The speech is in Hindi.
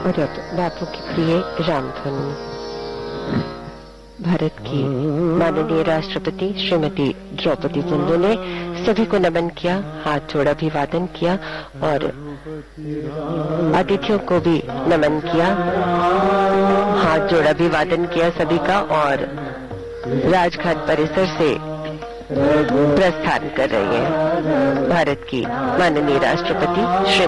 और अब बापू की प्रिय रामधुन। भारत की माननीय राष्ट्रपति श्रीमती द्रौपदी मुर्मू ने सभी को नमन किया, हाथ जोड़ अभिवादन किया और अतिथियों को भी नमन किया, हाथ जोड़ अभिवादन किया सभी का और राजघाट परिसर से प्रस्थान कर रही है भारत की माननीय राष्ट्रपति श्री